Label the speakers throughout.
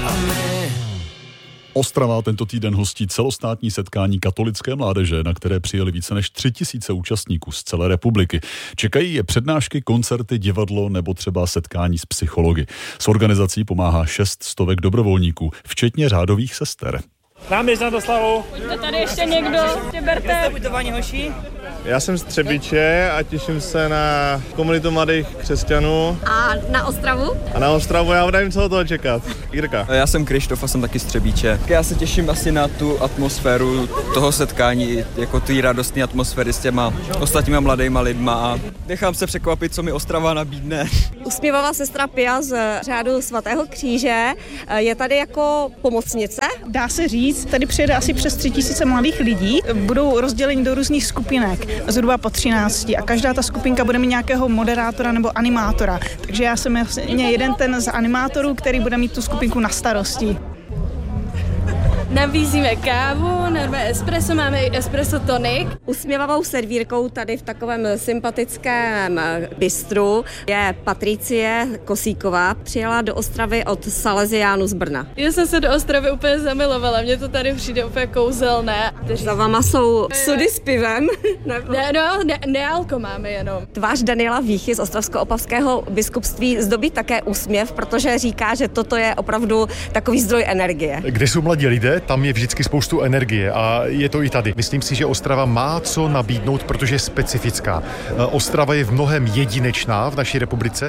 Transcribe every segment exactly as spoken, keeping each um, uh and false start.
Speaker 1: Ostrava tento týden hostí celostátní setkání katolické mládeže, na které přijeli více než tři tisíce účastníků z celé republiky. Čekají je přednášky, koncerty, divadlo nebo třeba setkání s psychology. S organizací pomáhá šest stovek dobrovolníků, včetně řádových sester.
Speaker 2: Náměst na doslavu.
Speaker 3: Pojďte tady ještě někdo, berte.
Speaker 2: hoší.
Speaker 4: Já jsem z Třebíče a těším se na komunitu mladých křesťanů.
Speaker 3: A na Ostravu?
Speaker 4: A na Ostravu já nevím, co od toho čekat. Jirka.
Speaker 5: Já jsem Krištof a jsem taky z Třebíče. Já se těším asi na tu atmosféru toho setkání, jako ty radostné atmosféry s těma ostatníma mladýma lidma a nechám se překvapit, co mi Ostrava nabídne.
Speaker 3: Usměvavá sestra Pia z řádu svatého kříže je tady jako pomocnice.
Speaker 6: Dá se říct, tady přijede asi přes tři tisíce mladých lidí, budou rozděleni do různých skupinek, zhruba po třinácti a každá ta skupinka bude mít nějakého moderátora nebo animátora. Takže já jsem vlastně jeden ten z animátorů, který bude mít tu skupinku na starosti.
Speaker 3: Nabízíme kávu, narvé espresso, máme i espresso tonic. Usměvavou servírkou tady v takovém sympatickém bistru je Patricie Kosíková. Přijela do Ostravy od Salesiánů z Brna.
Speaker 7: Já jsem se do Ostravy úplně zamilovala, mně to tady přijde úplně kouzelné.
Speaker 3: Za váma jsou sudy s pivem?
Speaker 7: Ne, no, ne, nealko máme jenom.
Speaker 3: Tvář Daniela Víchy z Ostravsko-Opavského biskupství zdobí také úsměv, protože říká, že toto je opravdu takový zdroj energie.
Speaker 8: Kde jsou mladí lidé, tam je vždycky spoustu energie a je to i tady. Myslím si, že Ostrava má co nabídnout, protože je specifická. Ostrava je v mnohem jedinečná v naší republice.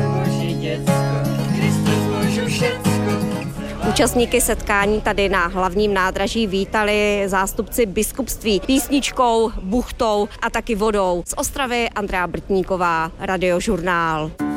Speaker 3: Účastníky setkání tady na hlavním nádraží vítali zástupci biskupství písničkou, buchtou a taky vodou. Z Ostravy Andrea Brtníková, Radiožurnál.